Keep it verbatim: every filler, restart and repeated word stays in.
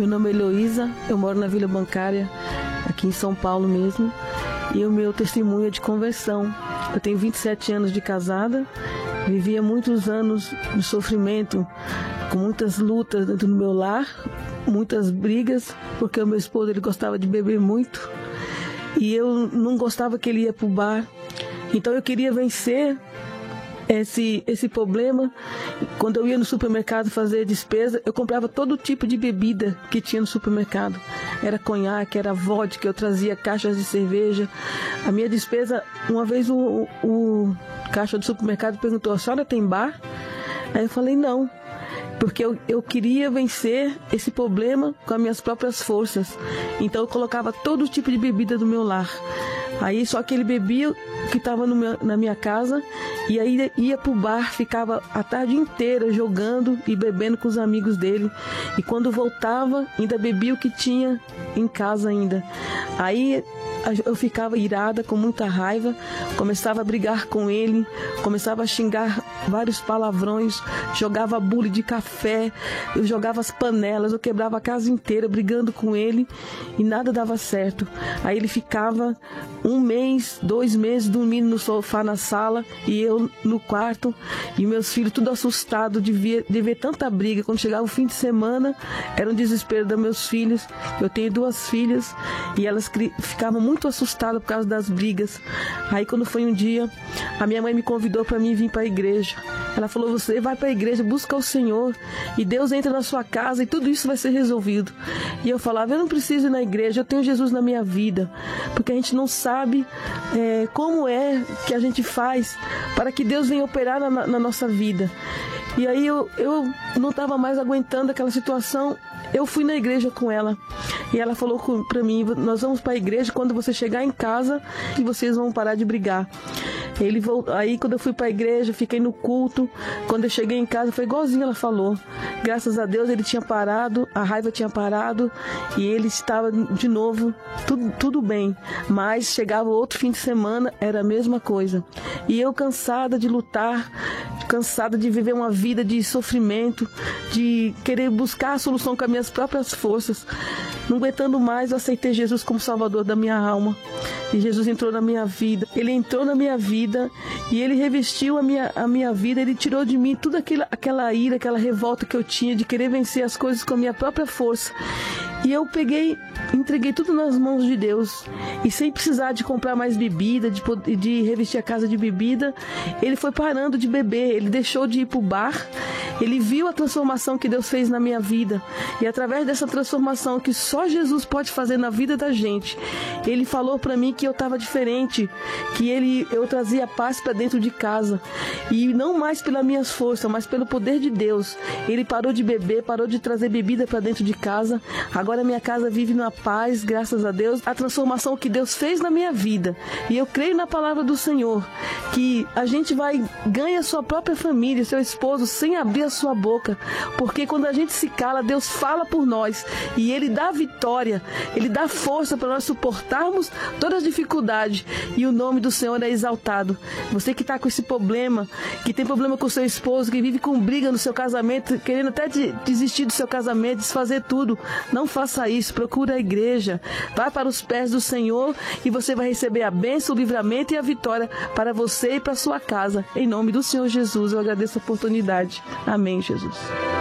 Meu nome é Heloísa, eu moro na Vila Bancária, aqui em São Paulo mesmo, e o meu testemunho é de conversão. Eu tenho vinte e sete anos de casada, vivia muitos anos de sofrimento, com muitas lutas dentro do meu lar, muitas brigas, porque o meu esposo ele gostava de beber muito, e eu não gostava que ele ia para o bar, então eu queria vencer Esse, esse problema. Quando eu ia no supermercado fazer despesa, eu comprava todo tipo de bebida que tinha no supermercado. Era conhaque, era vodka, eu trazia caixas de cerveja. A minha despesa, uma vez o, o, o caixa do supermercado perguntou: a senhora tem bar? Aí eu falei não, porque eu, eu queria vencer esse problema com as minhas próprias forças. Então eu colocava todo tipo de bebida do meu lar. Aí só que ele bebia que estava na minha casa, e aí ia pro bar, ficava a tarde inteira jogando e bebendo com os amigos dele. E quando voltava, ainda bebia o que tinha em casa ainda. Aí eu ficava irada, com muita raiva, começava a brigar com ele, começava a xingar vários palavrões, jogava bule de café, eu jogava as panelas, eu quebrava a casa inteira brigando com ele e nada dava certo. Aí ele ficava um mês, dois meses dormindo no sofá na sala e eu no quarto, e meus filhos tudo assustados de ver, de ver tanta briga. Quando chegava o fim de semana, era um desespero dos meus filhos. Eu tenho duas filhas e elas cri- ficavam muito assustadas por causa das brigas. Aí quando foi um dia, a minha mãe me convidou para mim vir para a igreja. Ela falou: você vai para a igreja, busca o Senhor e Deus entra na sua casa e tudo isso vai ser resolvido. E eu falava: eu não preciso ir na igreja, eu tenho Jesus na minha vida. Porque a gente não sabe é, como é que a gente faz para que Deus venha operar na, na nossa vida. E aí eu, eu não estava mais aguentando aquela situação. Eu fui na igreja com ela e ela falou para mim: nós vamos para a igreja, quando você chegar em casa e vocês vão parar de brigar. Ele voltou. Aí quando eu fui para a igreja, fiquei no culto. Quando eu cheguei em casa, foi igualzinho ela falou. Graças a Deus ele tinha parado, a raiva tinha parado e ele estava de novo, tudo, tudo bem. Mas chegava outro fim de semana, era a mesma coisa. E eu cansada de lutar, cansada de viver uma vida de sofrimento, de querer buscar a solução com as minhas próprias forças. Não aguentando mais, eu aceitei Jesus como Salvador da minha alma. E Jesus entrou na minha vida. Ele entrou na minha vida e Ele revestiu a minha, a minha vida. Ele tirou de mim toda aquela, aquela ira, aquela revolta que eu tinha de querer vencer as coisas com a minha própria força. E eu peguei, entreguei tudo nas mãos de Deus. E sem precisar de comprar mais bebida, de, de revestir a casa de bebida, ele foi parando de beber. Ele deixou de ir para o bar. Ele viu a transformação que Deus fez na minha vida. E através dessa transformação que só Jesus pode fazer na vida da gente, Ele falou para mim que eu estava diferente, que ele, eu trazia paz para dentro de casa. E não mais pelas minhas forças, mas pelo poder de Deus. Ele parou de beber, parou de trazer bebida para dentro de casa. Agora minha casa vive na paz, graças a Deus. A transformação que Deus fez na minha vida. E eu creio na palavra do Senhor, que a gente vai ganhar sua própria família, seu esposo, sem abrir a sua boca. Porque quando a gente se cala, Deus fala por nós. E Ele dá vitória, Ele dá força para nós suportarmos todas as dificuldades. E o nome do Senhor é exaltado. Você que está com esse problema, que tem problema com o seu esposo, que vive com briga no seu casamento, querendo até de, desistir do seu casamento, desfazer tudo, não faça isso. Procura a igreja, vai para os pés do Senhor e você vai receber a bênção, o livramento e a vitória para você e para sua casa. Em nome do Senhor Jesus, eu agradeço a oportunidade. Amém, Jesus.